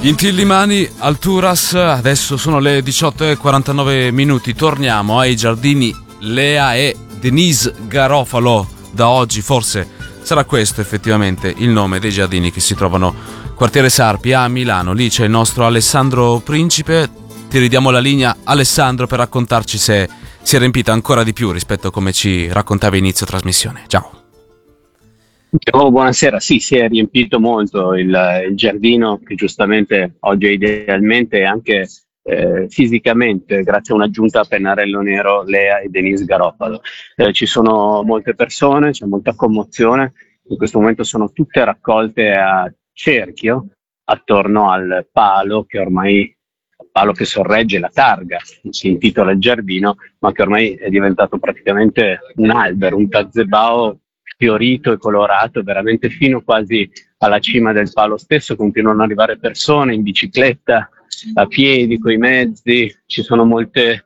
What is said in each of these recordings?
Intillimani, Alturas, adesso sono le 18:49. Torniamo ai giardini Lea e Denise Garofalo. Da oggi forse sarà questo effettivamente il nome dei giardini che si trovano quartiere Sarpi a Milano. Lì c'è il nostro Alessandro Principe. Ti ridiamo la linea, Alessandro, per raccontarci se si è riempita ancora di più rispetto a come ci raccontavi inizio trasmissione. Ciao. Oh, buonasera, sì, si è riempito molto il giardino, che giustamente oggi è idealmente e anche fisicamente, grazie a un'aggiunta a pennarello nero, Lea e Denise Garofalo. Ci sono molte persone, c'è molta commozione, in questo momento sono tutte raccolte a cerchio attorno al palo che sorregge la targa, si intitola il giardino, ma che ormai è diventato praticamente un albero, un gazebao fiorito e colorato, veramente fino quasi alla cima del palo stesso. Continuano ad arrivare persone in bicicletta, a piedi, coi mezzi. Ci sono molte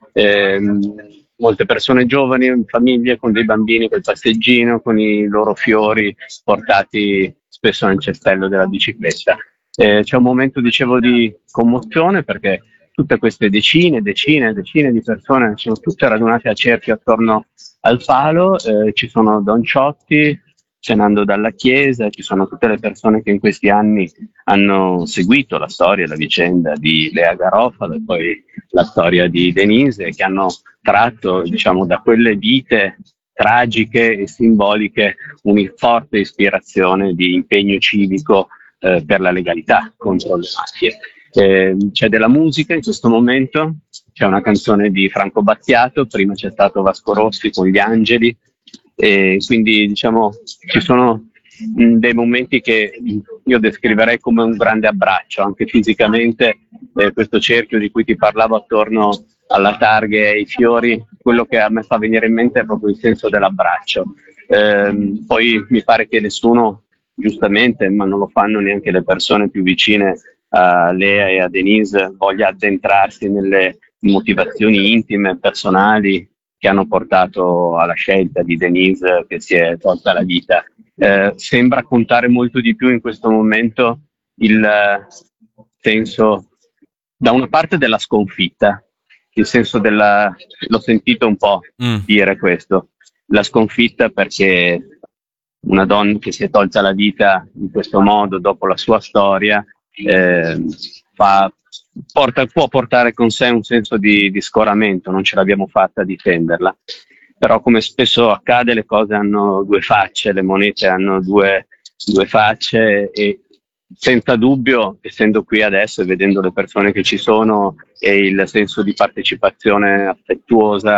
persone giovani, in famiglie con dei bambini col passeggino, con i loro fiori portati spesso nel cestello della bicicletta. C'è un momento, dicevo, di commozione, perché tutte queste decine di persone sono tutte radunate a cerchio attorno al palo. Ci sono Don Ciotti scenando dalla chiesa, ci sono tutte le persone che in questi anni hanno seguito la storia e la vicenda di Lea Garofalo e poi la storia di Denise, che hanno tratto, diciamo, da quelle vite tragiche e simboliche una forte ispirazione di impegno civico per la legalità contro le mafie. C'è della musica in questo momento, c'è una canzone di Franco Battiato, prima c'è stato Vasco Rossi con Gli Angeli, e quindi, diciamo, ci sono dei momenti che io descriverei come un grande abbraccio, anche fisicamente. Questo cerchio di cui ti parlavo attorno alla targa e ai fiori, quello che a me fa venire in mente è proprio il senso dell'abbraccio. Poi mi pare che nessuno, giustamente, ma non lo fanno neanche le persone più vicine a Lea e a Denise, voglia addentrarsi nelle motivazioni intime, personali, che hanno portato alla scelta di Denise, che si è tolta la vita. Sembra contare molto di più in questo momento il senso, da una parte, della sconfitta, il senso l'ho sentito un po' dire questo, la sconfitta, perché una donna che si è tolta la vita in questo modo dopo la sua storia può portare con sé un senso di scoramento. Non ce l'abbiamo fatta a difenderla, però, come spesso accade, le cose hanno due facce, le monete hanno due facce, e senza dubbio, essendo qui adesso e vedendo le persone che ci sono e il senso di partecipazione affettuosa,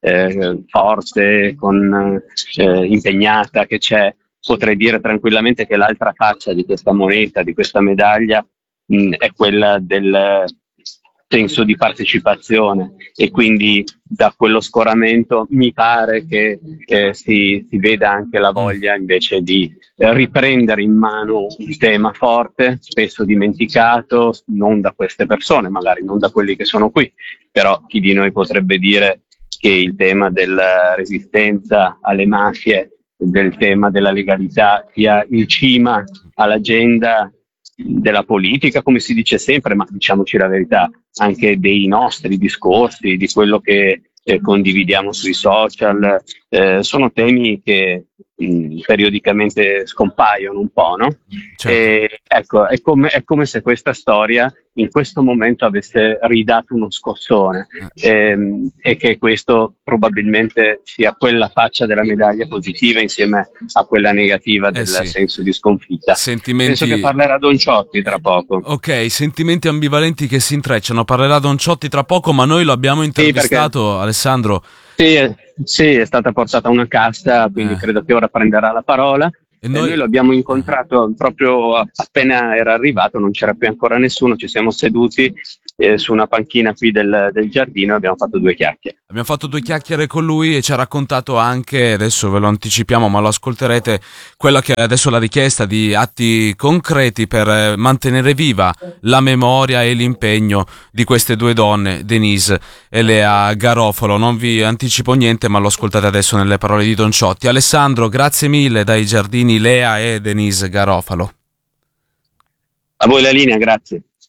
forte, impegnata che c'è, potrei dire tranquillamente che l'altra faccia di questa moneta, di questa medaglia, è quella del senso di partecipazione, e quindi da quello scoramento mi pare che si veda anche la voglia invece di riprendere in mano un tema forte, spesso dimenticato, non da queste persone, magari non da quelli che sono qui, però chi di noi potrebbe dire che il tema della resistenza alle mafie, del tema della legalità, sia in cima all'agenda della politica, come si dice sempre, ma diciamoci la verità, anche dei nostri discorsi, di quello che condividiamo sui social. Sono temi che periodicamente scompaiono un po', no? Certo. Ecco, è come se questa storia in questo momento avesse ridato uno scossone, e che questo probabilmente sia quella faccia della medaglia positiva insieme a quella negativa del senso di sconfitta. Penso che parlerà Don Ciotti tra poco. Ok, sentimenti ambivalenti che si intrecciano. Parlerà Don Ciotti tra poco, ma noi lo abbiamo intervistato, perché, Alessandro. Sì, è stata portata una cassa, quindi credo che ora prenderà la parola. E noi lo abbiamo incontrato proprio appena era arrivato, non c'era più ancora nessuno, ci siamo seduti su una panchina qui del giardino e abbiamo fatto due chiacchiere. Abbiamo fatto due chiacchiere con lui e ci ha raccontato anche, adesso ve lo anticipiamo ma lo ascolterete, quella che è adesso la richiesta di atti concreti per mantenere viva la memoria e l'impegno di queste due donne, Denise e Lea Garofalo. Non vi anticipo niente, ma lo ascoltate adesso nelle parole di Don Ciotti. Alessandro, grazie mille dai giardini Lea e Denise Garofalo. A voi la linea, grazie.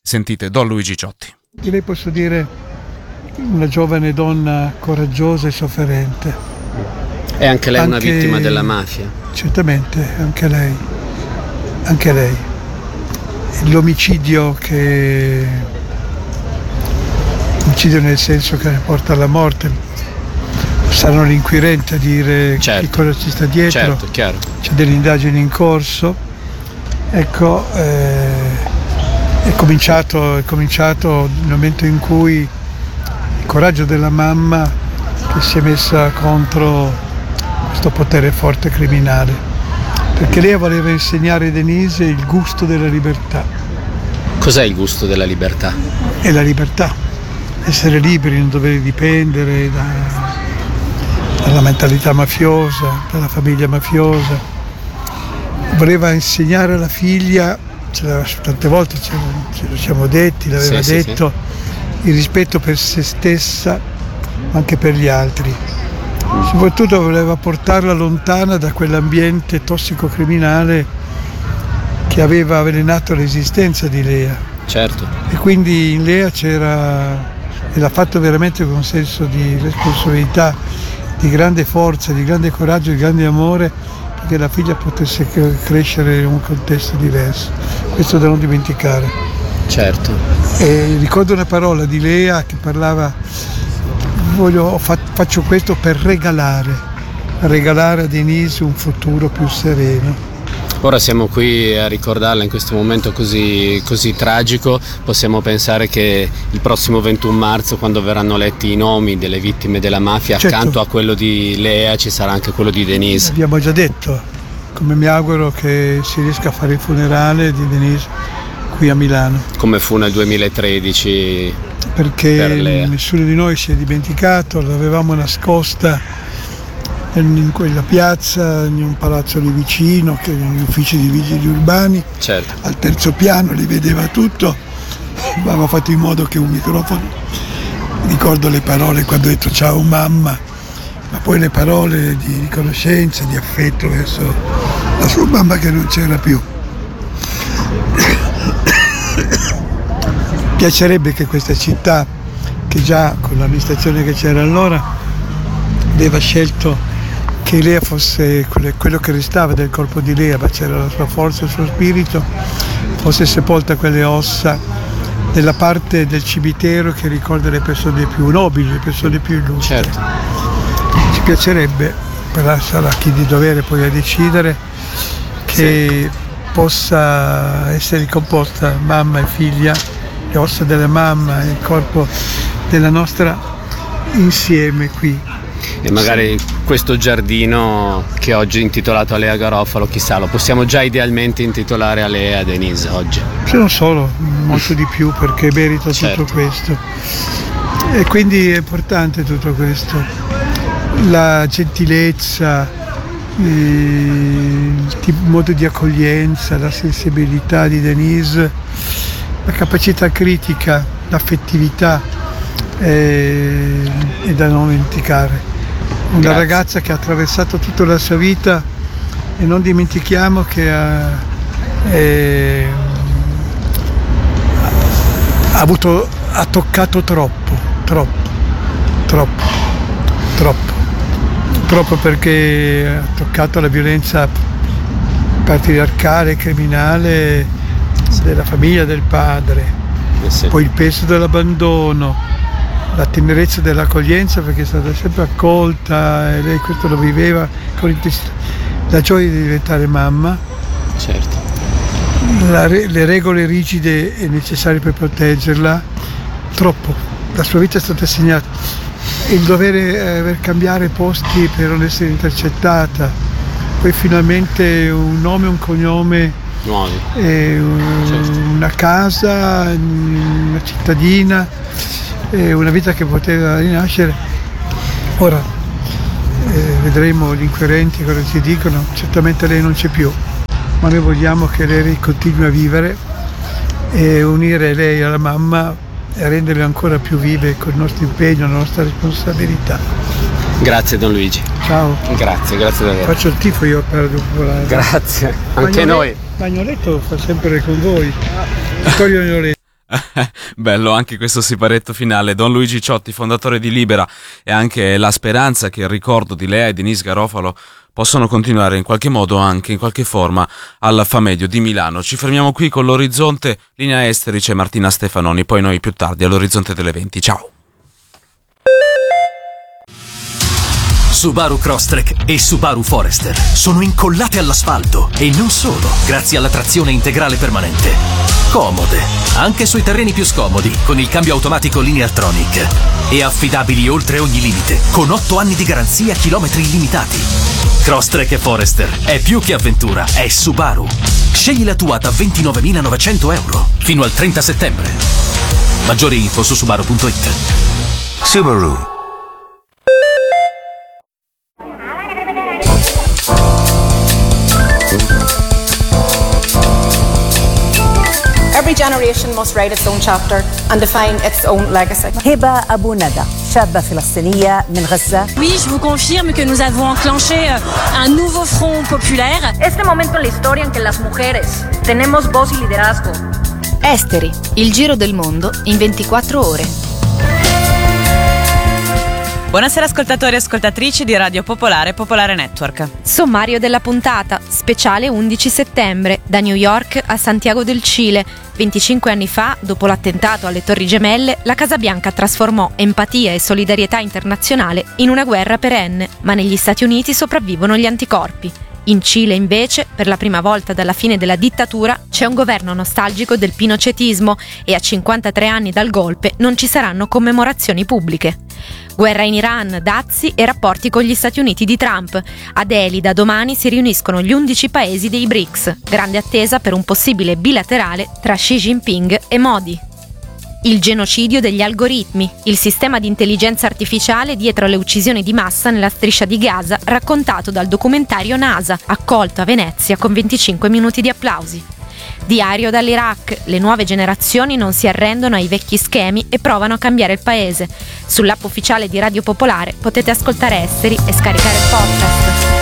Sentite Don Luigi Ciotti. Di lei posso dire una giovane donna coraggiosa e sofferente. E anche lei è una vittima della mafia? Certamente, anche lei. Anche lei. L'omicidio nel senso che porta alla morte, saranno gli inquirenti a dire certo, che cosa ci sta dietro. Certo, chiaro. C'è delle indagini in corso. Ecco, è cominciato nel momento in cui il coraggio della mamma che si è messa contro questo potere forte criminale, perché lei voleva insegnare a Denise il gusto della libertà. Cos'è il gusto della libertà? È la libertà, essere liberi, non dover dipendere dalla mentalità mafiosa, dalla famiglia mafiosa. Voleva insegnare alla figlia, tante volte ce lo siamo detti, l'aveva detto, il rispetto per se stessa ma anche per gli altri. Soprattutto voleva portarla lontana da quell'ambiente tossico-criminale che aveva avvelenato l'esistenza di Lea. Certo. E quindi in Lea e l'ha fatto veramente con un senso di responsabilità, di grande forza, di grande coraggio, di grande amore, perché la figlia potesse crescere in un contesto diverso. Questo da non dimenticare. Certo. E ricordo una parola di Lea che parlava: faccio questo per regalare a Denise un futuro più sereno. Ora siamo qui a ricordarla in questo momento così tragico. Possiamo pensare che il prossimo 21 marzo, quando verranno letti i nomi delle vittime della mafia, certo, accanto a quello di Lea ci sarà anche quello di Denise. Abbiamo già detto, come mi auguro che si riesca a fare il funerale di Denise qui a Milano. Come fu nel 2013 perché per Lea. Nessuno di noi si è dimenticato, l'avevamo nascosta in quella piazza, in un palazzo lì vicino, che negli uffici di vigili urbani, certo, al terzo piano, li vedeva tutto. Avevamo fatto in modo che un microfono, ricordo le parole quando ho detto ciao mamma, ma poi le parole di riconoscenza, di affetto verso la sua mamma che non c'era più. Piacerebbe che questa città, che già con l'amministrazione che c'era allora aveva scelto che Lea fosse quello che restava del corpo di Lea, ma c'era la sua forza, il suo spirito, fosse sepolta quelle ossa nella parte del cimitero che ricorda le persone più nobili, le persone più illustre. Certo. Ci piacerebbe, però sarà chi di dovere poi a decidere, che possa essere ricomposta mamma e figlia, le ossa della mamma e il corpo della nostra insieme qui. E magari questo giardino che oggi è intitolato a Lea Garofalo, chissà, lo possiamo già idealmente intitolare a Lea e a Denise oggi. Se non solo, molto di più, perché merita certo, tutto questo. E quindi è importante tutto questo. La gentilezza, il modo di accoglienza, la sensibilità di Denise, la capacità critica, l'affettività è da non dimenticare. Una ragazza che ha attraversato tutta la sua vita, e non dimentichiamo che ha toccato troppo, perché ha toccato la violenza patriarcale, criminale della famiglia, del padre, poi il peso dell'abbandono, la tenerezza dell'accoglienza, perché è stata sempre accolta e lei questo lo viveva con intensità, la gioia di diventare mamma, certo, le regole rigide e necessarie per proteggerla, troppo, la sua vita è stata segnata, il dovere cambiare posti per non essere intercettata, poi finalmente un nome e un cognome nuovi, certo, una casa, una cittadina, una vita che poteva rinascere. Ora vedremo gli inquirenti cosa ci dicono. Certamente lei non c'è più, ma noi vogliamo che lei continui a vivere e unire lei alla mamma e renderle ancora più vive con il nostro impegno, la nostra responsabilità. Grazie Don Luigi. Ciao. Grazie davvero. Faccio il tifo io per Popolare. Grazie, anche noi. Bagnoletto fa sempre con voi. Vittorio Agnoletto. Bello anche questo siparetto finale. Don Luigi Ciotti, fondatore di Libera, e anche la speranza che il ricordo di Lea e Denise Garofalo possono continuare in qualche modo, anche in qualche forma, al Famedio di Milano. Ci fermiamo qui con l'Orizzonte, linea esteri, c'è Martina Stefanoni, poi noi più tardi all'Orizzonte delle 20. Ciao! Subaru Crosstrek e Subaru Forester sono incollate all'asfalto e non solo, grazie alla trazione integrale permanente. Comode, anche sui terreni più scomodi, con il cambio automatico Lineartronic. E affidabili oltre ogni limite, con 8 anni di garanzia, chilometri illimitati. Crosstrek e Forester è più che avventura, è Subaru. Scegli la tua da 29.900 euro fino al 30 settembre. Maggiori info su subaru.it. Subaru. Every generation must write its own chapter and define its own legacy. هبة أبو ندى شابة فلسطينية من غزة. Oui, je vous confirme que nous avons enclenché un nouveau front populaire. Este momento en la historia en que las mujeres tenemos voz y liderazgo. Esteri, il giro del mondo in 24 ore. Buonasera ascoltatori e ascoltatrici di Radio Popolare Popolare Network. Sommario della puntata, speciale 11 settembre, da New York a Santiago del Cile. 25 anni fa, dopo l'attentato alle Torri Gemelle, la Casa Bianca trasformò empatia e solidarietà internazionale in una guerra perenne, ma negli Stati Uniti sopravvivono gli anticorpi. In Cile, invece, per la prima volta dalla fine della dittatura, c'è un governo nostalgico del pinochetismo e a 53 anni dal golpe non ci saranno commemorazioni pubbliche. Guerra in Iran, dazi e rapporti con gli Stati Uniti di Trump. A Delhi da domani si riuniscono gli 11 paesi dei BRICS. Grande attesa per un possibile bilaterale tra Xi Jinping e Modi. Il genocidio degli algoritmi, il sistema di intelligenza artificiale dietro le uccisioni di massa nella striscia di Gaza, raccontato dal documentario NASA, accolto a Venezia con 25 minuti di applausi. Diario dall'Iraq, le nuove generazioni non si arrendono ai vecchi schemi e provano a cambiare il paese. Sull'app ufficiale di Radio Popolare potete ascoltare Esteri e scaricare il podcast.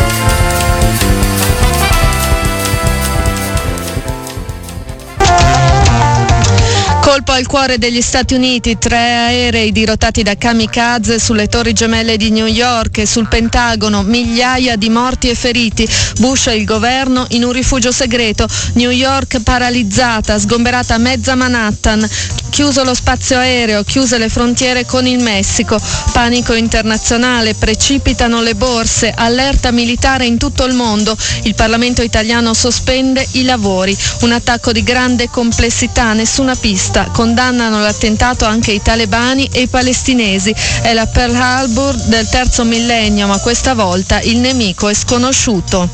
Colpo al cuore degli Stati Uniti, 3 aerei dirottati da kamikaze sulle Torri Gemelle di New York e sul Pentagono, migliaia di morti e feriti. Bush e il governo in un rifugio segreto, New York paralizzata, sgomberata mezza Manhattan, chiuso lo spazio aereo, chiuse le frontiere con il Messico, panico internazionale, precipitano le borse, allerta militare in tutto il mondo, il Parlamento italiano sospende i lavori, un attacco di grande complessità, nessuna pista. Condannano l'attentato anche i talebani e i palestinesi. È la Pearl Harbor del terzo millennio, ma questa volta il nemico è sconosciuto.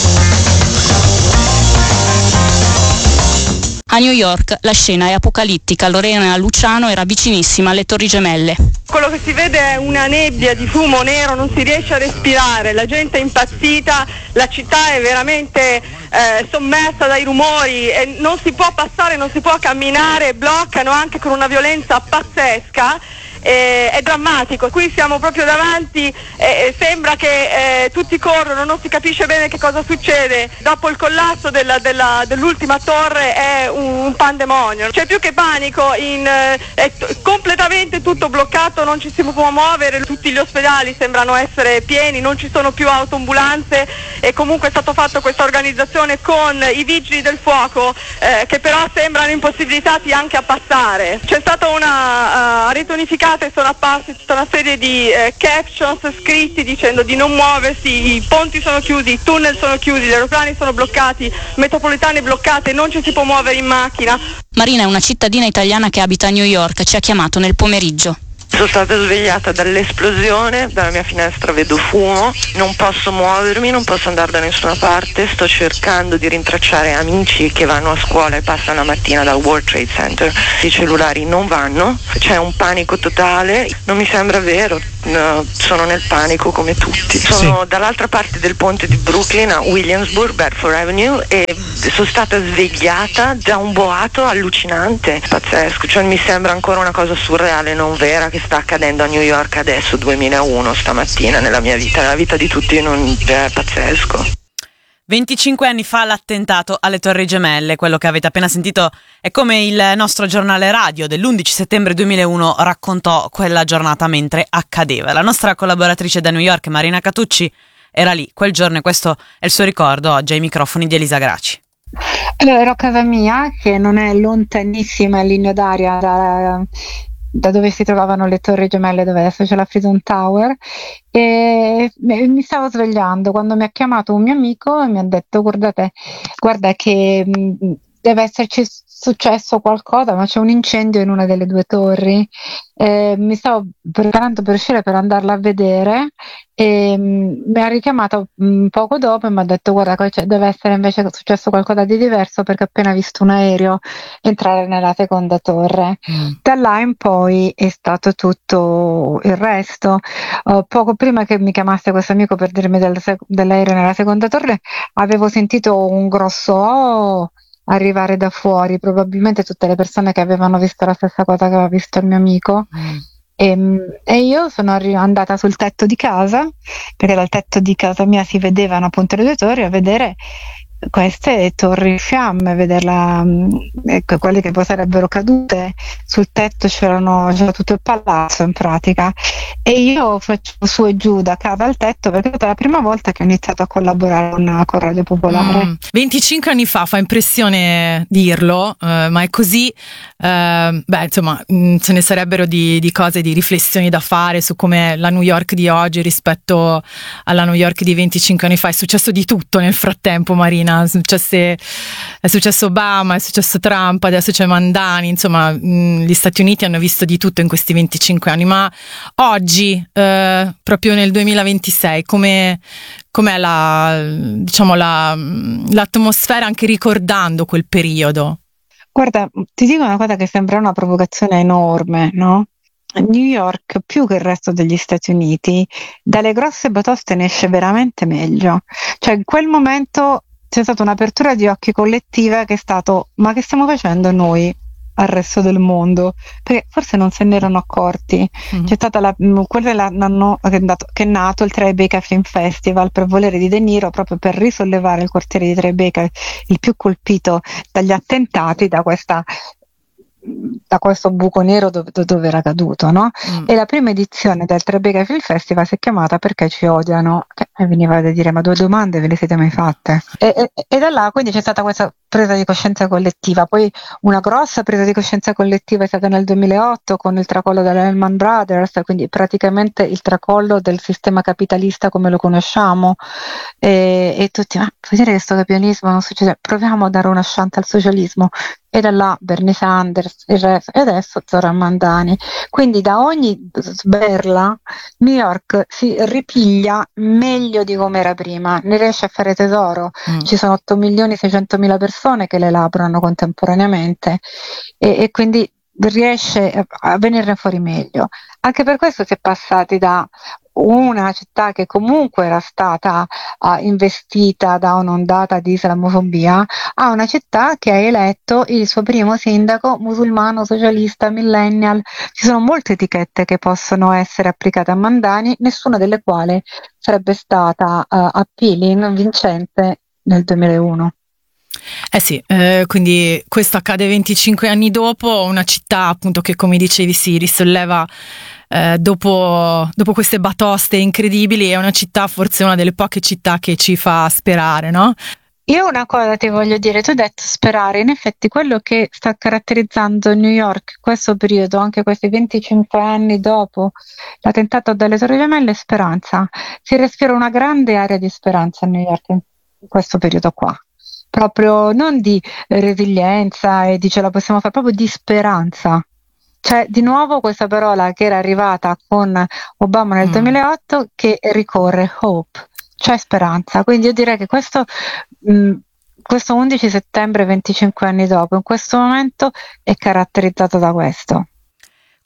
A New York la scena è apocalittica, Lorena Luciano era vicinissima alle Torri Gemelle. Quello che si vede è una nebbia di fumo nero, non si riesce a respirare, la gente è impazzita, la città è veramente sommersa dai rumori e non si può passare, non si può camminare, bloccano anche con una violenza pazzesca. È drammatico, qui siamo proprio davanti, sembra che tutti corrono, non si capisce bene che cosa succede. Dopo il collasso dell'ultima torre è un pandemonio, c'è più che panico, è completamente tutto bloccato, non ci si può muovere, tutti gli ospedali sembrano essere pieni, non ci sono più autoambulanze e comunque è stato fatto questa organizzazione con i vigili del fuoco che però sembrano impossibilitati anche a passare. C'è stata una retonificata e sono apparsi tutta una serie di captions scritti dicendo di non muoversi, i ponti sono chiusi, i tunnel sono chiusi, gli aeroplani sono bloccati, metropolitane bloccate, non ci si può muovere in macchina. Marina è una cittadina italiana che abita a New York, ci ha chiamato nel pomeriggio. Sono stata svegliata dall'esplosione, dalla mia finestra vedo fumo, non posso muovermi, non posso andare da nessuna parte, sto cercando di rintracciare amici che vanno a scuola e passano la mattina dal World Trade Center, i cellulari non vanno, c'è un panico totale, non mi sembra vero, sono nel panico come tutti. Sono dall'altra parte del ponte di Brooklyn a Williamsburg, Bedford Avenue e sono stata svegliata da un boato allucinante, pazzesco, cioè mi sembra ancora una cosa surreale, non vera, che sta accadendo a New York adesso, 2001, stamattina, nella mia vita, nella vita di tutti, è pazzesco. 25 anni fa l'attentato alle Torri Gemelle, quello che avete appena sentito è come il nostro giornale radio dell'11 settembre 2001 raccontò quella giornata mentre accadeva. La nostra collaboratrice da New York, Marina Catucci, era lì quel giorno e questo è il suo ricordo oggi ai microfoni di Elisa Graci. Allora, ero a casa mia, che non è lontanissima in linea d'aria da dove si trovavano le Torri Gemelle, dove adesso c'è la Freedom Tower, e mi stavo svegliando quando mi ha chiamato un mio amico e mi ha detto guarda che deve esserci successo qualcosa, ma c'è un incendio in una delle due torri. Mi stavo preparando per uscire per andarla a vedere e mi ha richiamato poco dopo e mi ha detto guarda, deve essere invece successo qualcosa di diverso, perché ho appena visto un aereo entrare nella seconda torre. Da là in poi è stato tutto il resto. Poco prima che mi chiamasse questo amico per dirmi dell'aereo nella seconda torre, avevo sentito un grosso arrivare da fuori, probabilmente tutte le persone che avevano visto la stessa cosa che aveva visto il mio amico. E io sono andata sul tetto di casa, perché dal tetto di casa mia si vedevano appunto le due torri, a vedere queste torri in fiamme, vederla, quelle che poi sarebbero cadute. Sul tetto c'era tutto il palazzo in pratica, e io facevo su e giù da casa al tetto, perché è la prima volta che ho iniziato a collaborare con Radio Popolare. 25 anni fa impressione dirlo, ma è così. Insomma, ce ne sarebbero di cose, di riflessioni da fare su come la New York di oggi rispetto alla New York di 25 anni fa. È successo di tutto nel frattempo, Marina. È successo Obama, è successo Trump, adesso c'è Mandani, insomma gli Stati Uniti hanno visto di tutto in questi 25 anni, ma oggi, proprio nel 2026, com'è l'atmosfera, anche ricordando quel periodo? Guarda, ti dico una cosa che sembra una provocazione enorme, no? New York, più che il resto degli Stati Uniti, dalle grosse batoste ne esce veramente meglio. Cioè, in quel momento c'è stata un'apertura di occhi collettiva che è stato: ma che stiamo facendo noi al resto del mondo? Perché forse non se ne erano accorti. C'è stata l'anno che è nato il Tribeca Film Festival per volere di De Niro, proprio per risollevare il quartiere di Tribeca, il più colpito dagli attentati, da questo buco nero dove era caduto, no? E la prima edizione del Tribeca Film Festival si è chiamata Perché ci odiano, e veniva da dire: ma 2 domande ve le siete mai fatte? E da là quindi c'è stata questa presa di coscienza collettiva. Poi una grossa presa di coscienza collettiva è stata nel 2008 con il tracollo della Lehman Brothers, quindi praticamente il tracollo del sistema capitalista come lo conosciamo, e tutti: ma puoi dire che questo capitalismo non succede? Proviamo a dare una chance al socialismo. E da là Bernie Sanders, il resto, e adesso Zoran Mandani. Quindi da ogni sberla New York si ripiglia meglio di come era prima, ne riesce a fare tesoro. Ci sono 8.600.000 persone che le elaborano contemporaneamente, e quindi riesce a venirne fuori meglio. Anche per questo si è passati da una città che comunque era stata investita da un'ondata di islamofobia a una città che ha eletto il suo primo sindaco musulmano, socialista, millennial. Ci sono molte etichette che possono essere applicate a Mandani, nessuna delle quali sarebbe stata appealing, vincente nel 2001. Quindi questo accade 25 anni dopo, una città appunto che, come dicevi, si risolleva dopo queste batoste incredibili. È una città, forse una delle poche città che ci fa sperare, no? Io una cosa ti voglio dire: tu hai detto sperare, in effetti quello che sta caratterizzando New York questo periodo, anche questi 25 anni dopo l'attentato delle Torri Gemelle, è speranza. Si respira una grande area di speranza a New York in questo periodo qua. Proprio non di resilienza e di ce la possiamo fare, proprio di speranza. C'è di nuovo questa parola che era arrivata con Obama nel 2008 che ricorre: hope, cioè speranza. Quindi io direi che questo 11 settembre 25 anni dopo, in questo momento, è caratterizzato da questo.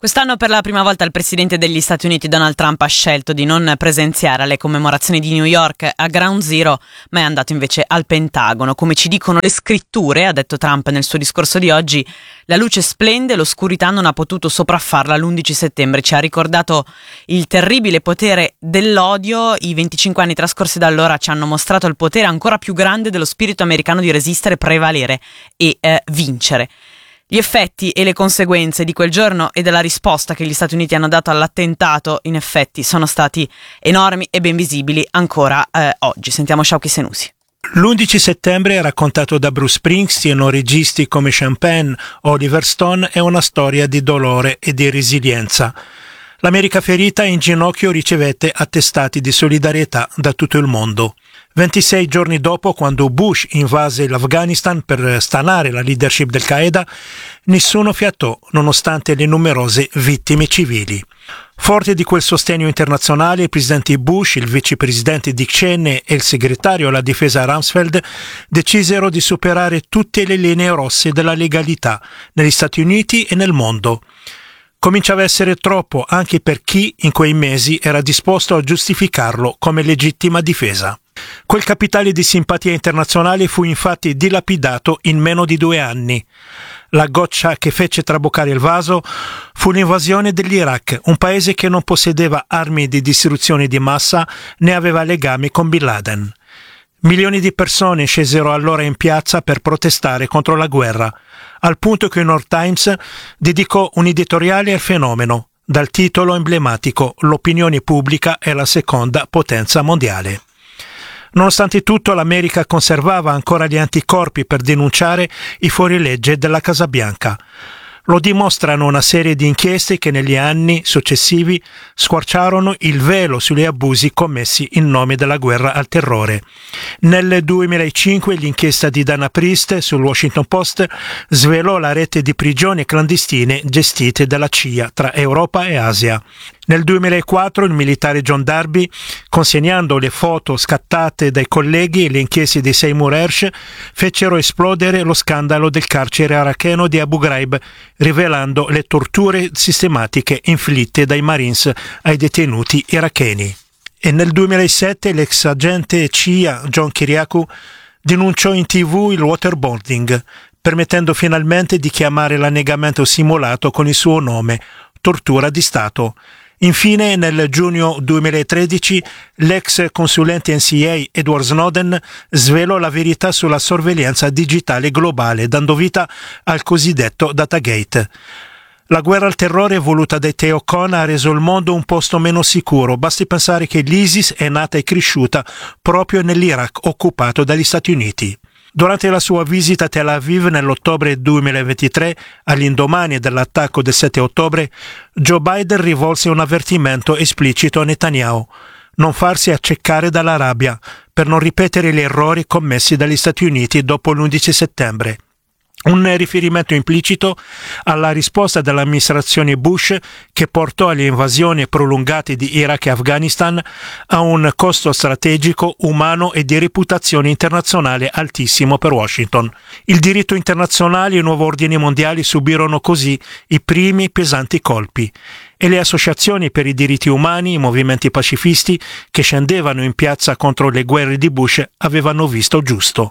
Quest'anno per la prima volta il presidente degli Stati Uniti Donald Trump ha scelto di non presenziare alle commemorazioni di New York a Ground Zero, ma è andato invece al Pentagono. Come ci dicono le scritture, ha detto Trump nel suo discorso di oggi, la luce splende, l'oscurità non ha potuto sopraffarla l'11 settembre. Ci ha ricordato il terribile potere dell'odio. I 25 anni trascorsi da allora ci hanno mostrato il potere ancora più grande dello spirito americano di resistere, prevalere e vincere. Gli effetti e le conseguenze di quel giorno e della risposta che gli Stati Uniti hanno dato all'attentato in effetti sono stati enormi e ben visibili ancora oggi. Sentiamo Shauki Senussi. L'11 settembre, raccontato da Bruce Springsteen o registi come Sean Penn o Oliver Stone, è una storia di dolore e di resilienza. L'America ferita e in ginocchio ricevette attestati di solidarietà da tutto il mondo. 26 giorni dopo, quando Bush invase l'Afghanistan per stanare la leadership del Qaeda, nessuno fiatò nonostante le numerose vittime civili. Forte di quel sostegno internazionale, il presidente Bush, il vicepresidente Dick Cheney e il segretario alla difesa Rumsfeld decisero di superare tutte le linee rosse della legalità negli Stati Uniti e nel mondo. Cominciava a essere troppo anche per chi in quei mesi era disposto a giustificarlo come legittima difesa. Quel capitale di simpatia internazionale fu infatti dilapidato in meno di 2 anni. La goccia che fece traboccare il vaso fu l'invasione dell'Iraq, un paese che non possedeva armi di distruzione di massa né aveva legami con Bin Laden. Milioni di persone scesero allora in piazza per protestare contro la guerra, al punto che il New York Times dedicò un editoriale al fenomeno, dal titolo emblematico «L'opinione pubblica è la seconda potenza mondiale». Nonostante tutto, l'America conservava ancora gli anticorpi per denunciare i fuorilegge della Casa Bianca. Lo dimostrano una serie di inchieste che negli anni successivi squarciarono il velo sugli abusi commessi in nome della guerra al terrore. Nel 2005 l'inchiesta di Dana Priest sul Washington Post svelò la rete di prigioni clandestine gestite dalla CIA tra Europa e Asia. Nel 2004 il militare John Darby, consegnando le foto scattate dai colleghi e le inchieste di Seymour Hersh, fecero esplodere lo scandalo del carcere iracheno di Abu Ghraib, rivelando le torture sistematiche inflitte dai Marines ai detenuti iracheni. E nel 2007 l'ex agente CIA John Kiriakou denunciò in TV il waterboarding, permettendo finalmente di chiamare l'annegamento simulato con il suo nome, tortura di Stato. Infine, nel giugno 2013, l'ex consulente NSA Edward Snowden svelò la verità sulla sorveglianza digitale globale, dando vita al cosiddetto Datagate. La guerra al terrore voluta dai Teocon ha reso il mondo un posto meno sicuro. Basti pensare che l'ISIS è nata e cresciuta proprio nell'Iraq occupato dagli Stati Uniti. Durante la sua visita a Tel Aviv nell'ottobre 2023, all'indomani dell'attacco del 7 ottobre, Joe Biden rivolse un avvertimento esplicito a Netanyahu: non farsi accecare dalla rabbia per non ripetere gli errori commessi dagli Stati Uniti dopo l'11 settembre. Un riferimento implicito alla risposta dell'amministrazione Bush che portò alle invasioni prolungate di Iraq e Afghanistan a un costo strategico, umano e di reputazione internazionale altissimo per Washington. Il diritto internazionale e il nuovo ordine mondiale subirono così i primi pesanti colpi e le associazioni per i diritti umani, i movimenti pacifisti che scendevano in piazza contro le guerre di Bush avevano visto giusto.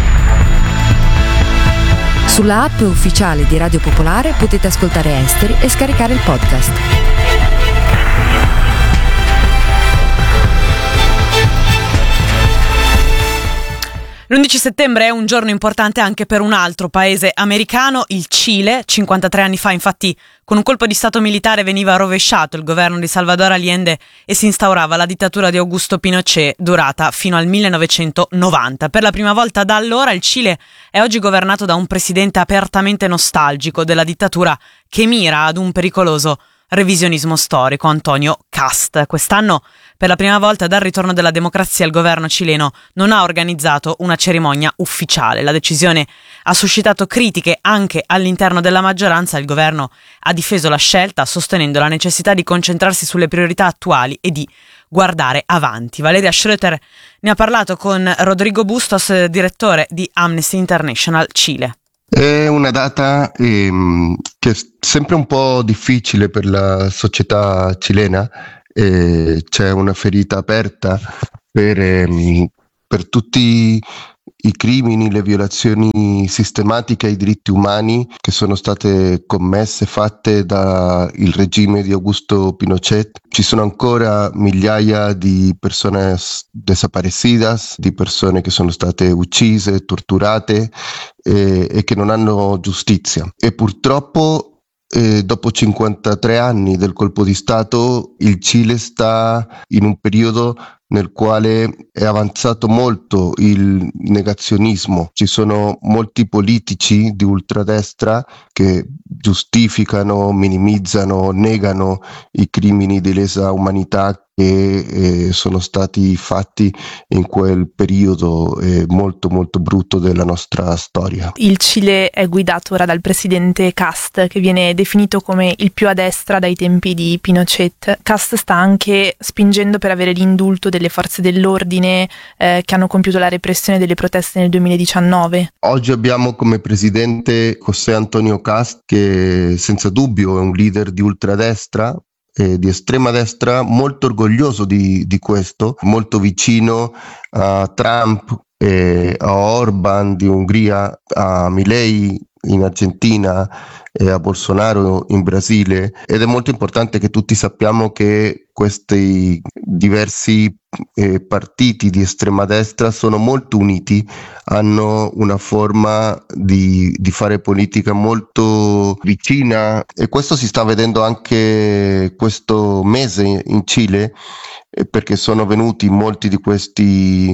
Sulla app ufficiale di Radio Popolare potete ascoltare Esteri e scaricare il podcast. L'11 settembre è un giorno importante anche per un altro paese americano, il Cile. 53 anni fa, infatti, con un colpo di stato militare veniva rovesciato il governo di Salvador Allende e si instaurava la dittatura di Augusto Pinochet, durata fino al 1990. Per la prima volta da allora il Cile è oggi governato da un presidente apertamente nostalgico della dittatura che mira ad un pericoloso revisionismo storico, Antonio Kast. Quest'anno, per la prima volta dal ritorno della democrazia, il governo cileno non ha organizzato una cerimonia ufficiale. La decisione ha suscitato critiche anche all'interno della maggioranza. Il governo ha difeso la scelta, sostenendo la necessità di concentrarsi sulle priorità attuali e di guardare avanti. Valeria Schröter ne ha parlato con Rodrigo Bustos, direttore di Amnesty International Cile. È una data che è sempre un po' difficile per la società cilena, c'è una ferita aperta per tutti i crimini, le violazioni sistematiche ai diritti umani che sono state commesse, fatte dal regime di Augusto Pinochet. Ci sono ancora migliaia di persone desaparecidas, di persone che sono state uccise, torturate e che non hanno giustizia. E purtroppo dopo 53 anni del colpo di Stato, il Cile sta in un periodo nel quale è avanzato molto il negazionismo. Ci sono molti politici di ultradestra che giustificano, minimizzano, negano i crimini di lesa umanità che sono stati fatti in quel periodo molto molto brutto della nostra storia. Il Cile è guidato ora dal presidente Kast, che viene definito come il più a destra dai tempi di Pinochet. Kast sta anche spingendo per avere l'indulto delle forze dell'ordine che hanno compiuto la repressione delle proteste nel 2019. Oggi abbiamo come presidente José Antonio Kast, che senza dubbio è un leader di ultradestra, di estrema destra, molto orgoglioso di questo, molto vicino a Trump, a Orban di Ungheria, a Milei in Argentina e a Bolsonaro in Brasile, ed è molto importante che tutti sappiamo che questi diversi partiti di estrema destra sono molto uniti, hanno una forma di fare politica molto vicina, e questo si sta vedendo anche questo mese in Cile, perché sono venuti molti di questi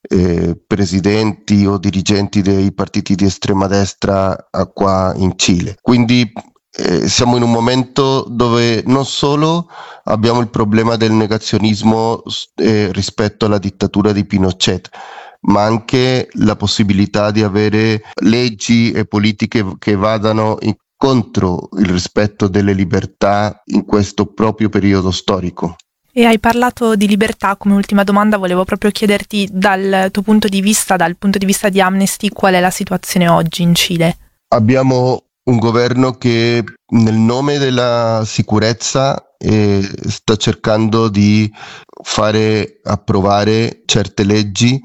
presidenti o dirigenti dei partiti di estrema destra qua in Cile. Quindi siamo in un momento dove non solo abbiamo il problema del negazionismo rispetto alla dittatura di Pinochet, ma anche la possibilità di avere leggi e politiche che vadano contro il rispetto delle libertà in questo proprio periodo storico. E hai parlato di libertà. Come ultima domanda volevo proprio chiederti, dal tuo punto di vista, dal punto di vista di Amnesty, qual è la situazione oggi in Cile? Abbiamo un governo che nel nome della sicurezza sta cercando di fare approvare certe leggi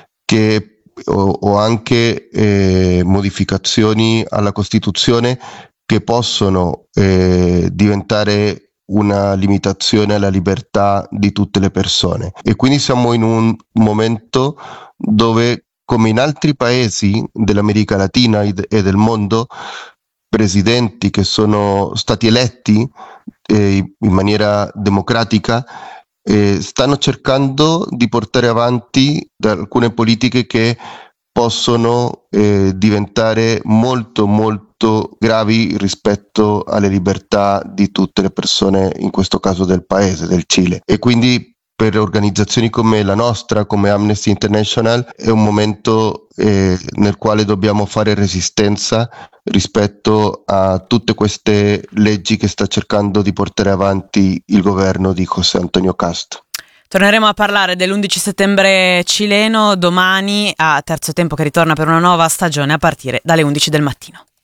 o anche modificazioni alla Costituzione che possono diventare una limitazione alla libertà di tutte le persone. E quindi siamo in un momento dove, come in altri paesi dell'America Latina e del mondo, presidenti che sono stati eletti in maniera democratica stanno cercando di portare avanti alcune politiche che possono diventare molto molto gravi rispetto alle libertà di tutte le persone, in questo caso del paese, del Cile. E quindi per organizzazioni come la nostra, come Amnesty International, è un momento nel quale dobbiamo fare resistenza rispetto a tutte queste leggi che sta cercando di portare avanti il governo di José Antonio Kast. Torneremo a parlare dell'11 settembre cileno domani a Terzo Tempo, che ritorna per una nuova stagione a partire dalle 11 del mattino.